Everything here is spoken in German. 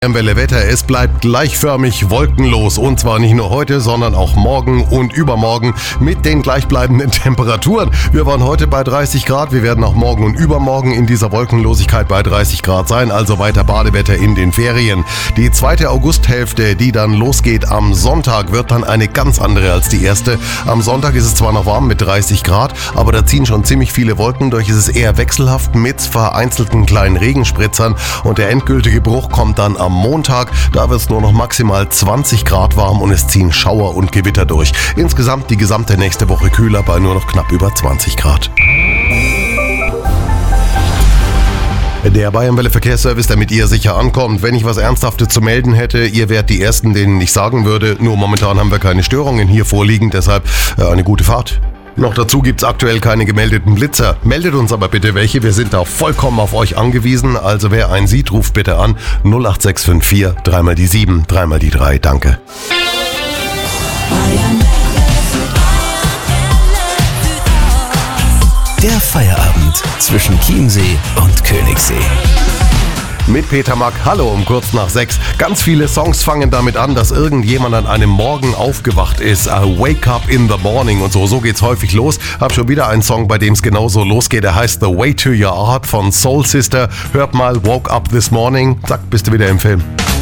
Welle Wetter, es bleibt gleichförmig wolkenlos und zwar nicht nur heute, sondern auch morgen und übermorgen mit den gleichbleibenden Temperaturen. Wir waren heute bei 30 Grad, wir werden auch morgen und übermorgen in dieser Wolkenlosigkeit bei 30 Grad sein, also weiter Badewetter in den Ferien. Die zweite Augusthälfte, die dann losgeht am Sonntag, wird dann eine ganz andere als die erste. Am Sonntag ist es zwar noch warm mit 30 Grad, aber da ziehen schon ziemlich viele Wolken durch, es ist eher wechselhaft mit vereinzelten kleinen Regenspritzern und der endgültige Bruch kommt dann am Montag, da wird es nur noch maximal 20 Grad warm und es ziehen Schauer und Gewitter durch. Insgesamt die gesamte nächste Woche kühler bei nur noch knapp über 20 Grad. Der Bayern-Welle Verkehrsservice, damit ihr sicher ankommt. Wenn ich was Ernsthaftes zu melden hätte, ihr wärt die Ersten, denen ich sagen würde, nur momentan haben wir keine Störungen hier vorliegen, deshalb eine gute Fahrt. Noch dazu gibt's aktuell keine gemeldeten Blitzer. Meldet uns aber bitte welche, wir sind da vollkommen auf euch angewiesen. Also wer einen sieht, ruft bitte an 08654 3 die 7, 3 die 3, danke. Der Feierabend zwischen Chiemsee und Königssee. Mit Peter Mack, hallo um kurz nach 6. Ganz viele Songs fangen damit an, dass irgendjemand an einem Morgen aufgewacht ist. Wake up in the morning und so geht's häufig los. Hab schon wieder einen Song, bei dem es genauso losgeht. Der heißt The Way to Your Heart von Soul Sister. Hört mal Woke Up This Morning. Zack, bist du wieder im Film.